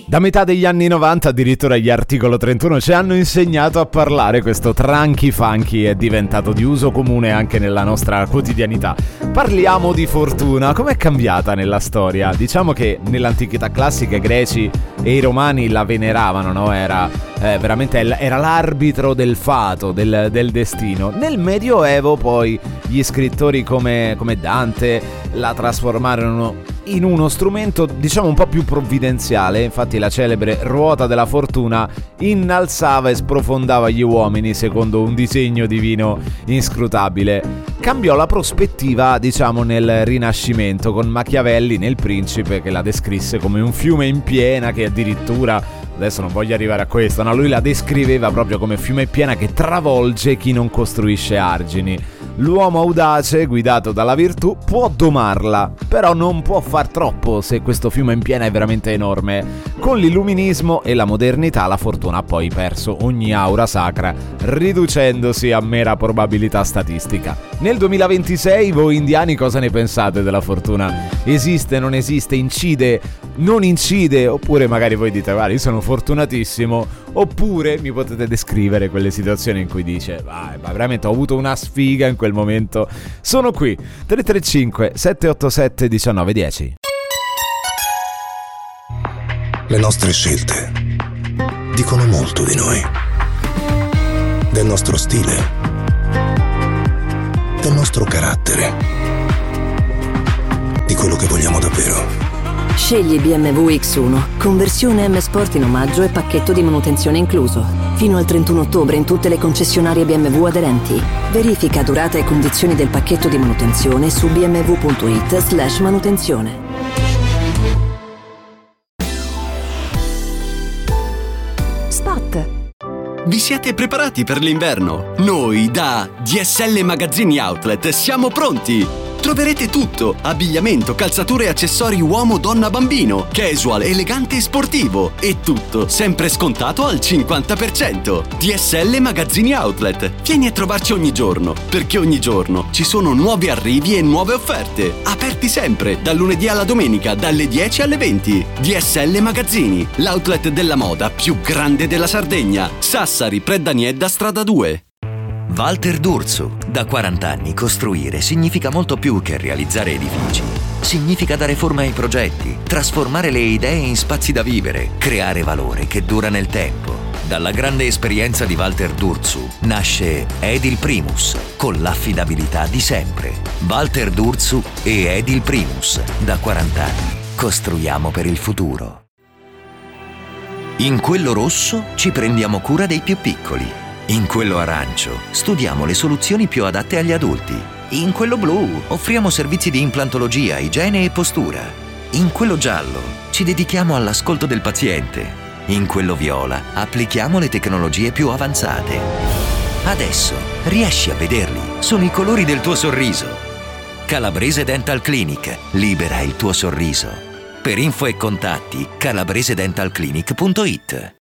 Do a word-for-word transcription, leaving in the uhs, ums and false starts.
Da metà degli anni novanta addirittura gli Articolo trentuno ci hanno insegnato a parlare, questo tranchi funky è diventato di uso comune anche nella nostra quotidianità. Parliamo di fortuna, com'è cambiata nella storia? Diciamo che nell'antichità classica i greci e i romani la veneravano, no? Era eh, veramente era l'arbitro del fato, del, del destino. Nel Medioevo poi gli scrittori come, come Dante la trasformarono in uno strumento diciamo un po' più provvidenziale. Infatti la celebre ruota della fortuna innalzava e sprofondava gli uomini secondo un disegno divino inscrutabile. Cambiò la prospettiva diciamo nel Rinascimento con Machiavelli nel Principe, che la descrisse come un fiume in piena che addirittura, adesso non voglio arrivare a questo, no, lui la descriveva proprio come fiume in piena che travolge chi non costruisce argini. L'uomo audace, guidato dalla virtù, può domarla, però non può far troppo se questo fiume in piena è veramente enorme. Con l'illuminismo e la modernità la fortuna ha poi perso ogni aura sacra, riducendosi a mera probabilità statistica. Nel duemilaventisei voi indiani cosa ne pensate della fortuna? Esiste, non esiste, incide, non incide? Oppure magari voi dite, guarda, io sono fortunatissimo. Oppure mi potete descrivere quelle situazioni in cui dice, vai, ma veramente ho avuto una sfiga in quel momento. Sono qui, tre tre cinque sette otto sette uno nove uno zero. Le nostre scelte dicono molto di noi, del nostro stile, del nostro carattere, di quello che vogliamo davvero. Scegli B M W X uno, conversione M Sport in omaggio e pacchetto di manutenzione incluso. Fino al trentuno ottobre in tutte le concessionarie B M W aderenti. Verifica durata e condizioni del pacchetto di manutenzione su b m w punto i t slash manutenzione. Spot. Vi siete preparati per l'inverno? Noi da D S L Magazzini Outlet siamo pronti! Troverete tutto: abbigliamento, calzature e accessori uomo, donna, bambino, casual, elegante e sportivo. E tutto sempre scontato al cinquanta per cento. D S L Magazzini Outlet. Vieni a trovarci ogni giorno, perché ogni giorno ci sono nuovi arrivi e nuove offerte. Aperti sempre, dal lunedì alla domenica, dalle dieci alle venti. D S L Magazzini, l'outlet della moda più grande della Sardegna. Sassari, Preddaniedda, strada due. Walter D'Urso. Da quaranta anni costruire significa molto più che realizzare edifici. Significa dare forma ai progetti, trasformare le idee in spazi da vivere, creare valore che dura nel tempo. Dalla grande esperienza di Walter D'Urso nasce Edil Primus, con l'affidabilità di sempre. Walter D'Urso e Edil Primus. Da quaranta anni costruiamo per il futuro. In quello rosso ci prendiamo cura dei più piccoli. In quello arancio studiamo le soluzioni più adatte agli adulti. In quello blu offriamo servizi di implantologia, igiene e postura. In quello giallo ci dedichiamo all'ascolto del paziente. In quello viola applichiamo le tecnologie più avanzate. Adesso riesci a vederli, sono i colori del tuo sorriso. Calabrese Dental Clinic, libera il tuo sorriso. Per info e contatti calabrese dental clinic punto it.